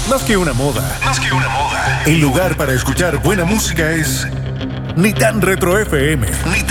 Más que una moda. Más que una moda. El lugar para escuchar buena música es Ni Tan Retro FM. Ni